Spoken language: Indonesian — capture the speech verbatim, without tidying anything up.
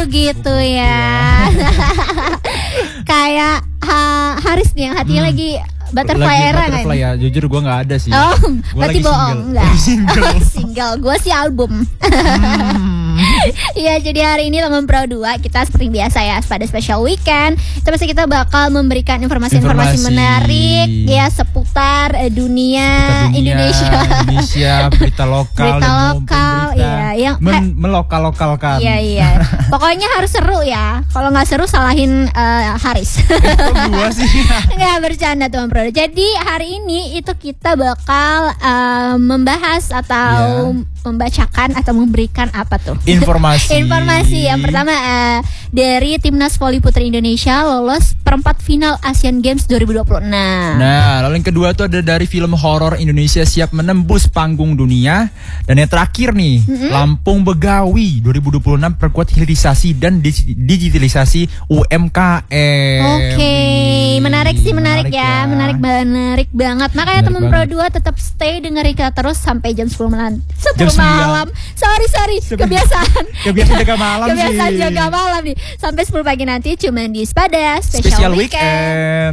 gitu ya. Kayak ha, Haris nih yang hatinya hmm. lagi butterfly era kan? Butterfly ya, jujur gue nggak ada sih. Oh, berarti bohong enggak? Single, single. Gue sih album. Iya, jadi hari ini Teman Pro dua kita seperti biasa ya pada special weekend. Tapi kita bakal memberikan informasi-informasi menarik ya seputar uh, dunia, dunia Indonesia, Indonesia, berita lokal, berita lokal, berita ya, yang men- melokal-lokalkan. Iya iya. Pokoknya harus seru ya. Kalau nggak seru salahin uh, Haris. Gua sih. Nggak bercanda Teman Pro. Jadi hari ini itu kita bakal uh, membahas atau yeah. membacakan atau memberikan apa tuh? Informasi. Informasi yang pertama uh, dari Timnas Voli Putri Indonesia lolos perempat final Asian Games dua ribu dua puluh enam. Nah, lalu yang kedua tuh ada dari film horor Indonesia siap menembus panggung dunia. Dan yang terakhir nih, mm-hmm. Lampung Begawi dua ribu dua puluh enam perkuat hilirisasi dan digitalisasi U M K M. Oke, okay. menarik sih, menarik, menarik ya. ya, menarik menarik banget. Makanya Teman Pro dua tetap stay dengerin kita terus sampai jam sepuluh malam. sepuluh malam. Sorry, sorry. Kebiasaan. Kebiasaan jaga malam Kebiasaan sih. jaga malam nih. Sampai sepuluh pagi nanti cuma di Spada Special, Special Weekend. Weekend.